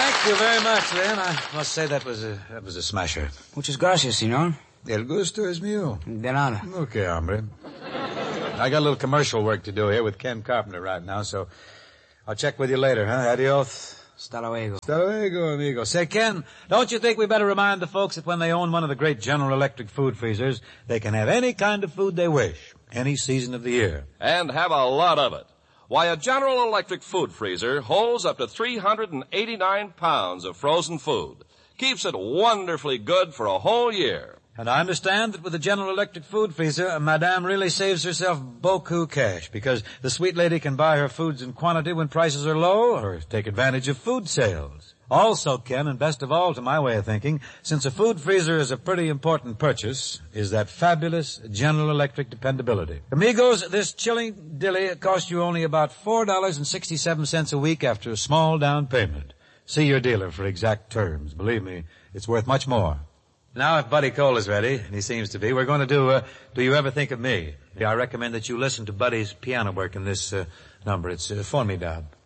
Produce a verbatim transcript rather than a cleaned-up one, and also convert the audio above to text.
Thank you very much, Lynn. I must say that was a, that was a smasher. Muchas gracias, senor. El gusto es mío. De nada. Okay, hombre. I got a little commercial work to do here with Ken Carpenter right now, so I'll check with you later, huh? Adios. Hasta luego. Hasta luego, amigo. Say, Ken, don't you think we better remind the folks that when they own one of the great General Electric food freezers, they can have any kind of food they wish, any season of the year. And have a lot of it. Why, a General Electric food freezer holds up to three hundred eighty-nine pounds of frozen food. Keeps it wonderfully good for a whole year. And I understand that with the General Electric food freezer, Madame really saves herself beaucoup cash, because the sweet lady can buy her foods in quantity when prices are low, or take advantage of food sales. Also, Ken, and best of all to my way of thinking, since a food freezer is a pretty important purchase, is that fabulous General Electric dependability. Amigos, this chilling dilly costs you only about four dollars and sixty-seven cents a week after a small down payment. See your dealer for exact terms. Believe me, it's worth much more. Now, if Buddy Cole is ready, and he seems to be, we're going to do, uh, Do You Ever Think of Me? I recommend that you listen to Buddy's piano work in this uh, number. It's uh, Formidable.